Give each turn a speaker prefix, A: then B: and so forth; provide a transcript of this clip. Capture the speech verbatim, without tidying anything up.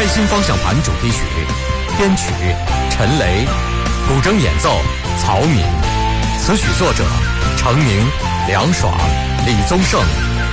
A: 新方向盘主题曲，编曲陈雷，古筝演奏曹敏，词曲作者程宁、梁爽、李宗盛、